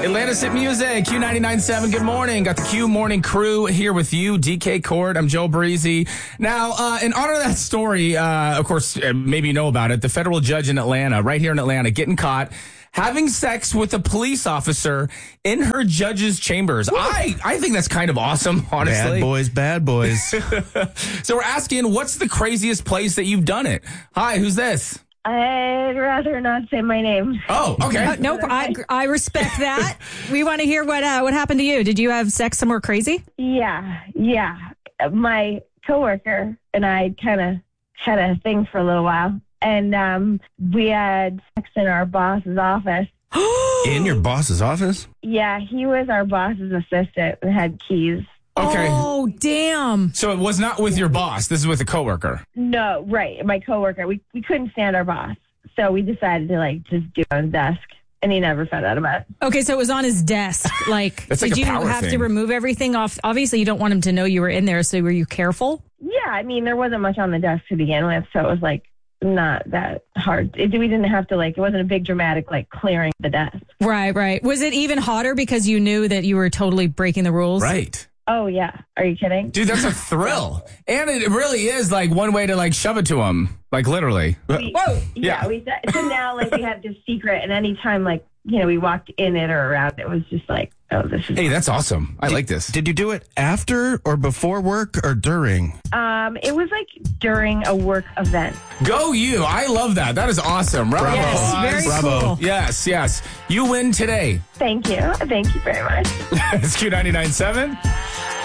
Atlantis Hit Music, Q99.7. Good morning. Got the Q Morning Crew here with you, DK Court. I'm Joe Breezy. Now, in honor of that story, of course, maybe you know about it, the federal judge in Atlanta, right here in Atlanta, getting caught having sex with a police officer in her judge's chambers. I think that's kind of awesome, honestly. Bad boys. So we're asking, what's the craziest place that you've done it? Hi, who's this? I'd rather not say my name. Oh, okay. Nope, I respect that. We want to hear what happened to you. Did you have sex somewhere crazy? Yeah. My coworker and I kind of had a thing for a little while, and we had sex in our boss's office. In your boss's office? Yeah, he was our boss's assistant and had keys. Okay. Oh, damn. So it was not with your boss. This is with a coworker. No, right. My coworker. We couldn't stand our boss, so we decided to just do it on his desk, and he never found out about it. Okay, so it was on his desk. That's did like a you power have to thing. remove everything off? Obviously, you don't want him to know you were in there, so were you careful? Yeah, I mean, there wasn't much on the desk to begin with, so it was not that hard. We didn't have to it wasn't a big dramatic clearing the desk. Right. Was it even hotter because you knew that you were totally breaking the rules? Right. Oh, yeah. Are you kidding? Dude, that's a thrill. And it really is one way to shove it to him. Literally. Whoa. Yeah. So now we have this secret, and anytime we walked in it or around, it was just this is. Hey, that's awesome. I like this. Did you do it after or before work or during? It was during a work event. Go you. I love that. That is awesome. Bravo. Yes, very Bravo. cool. Yes. You win today. Thank you. Thank you very much. It's Q99.7.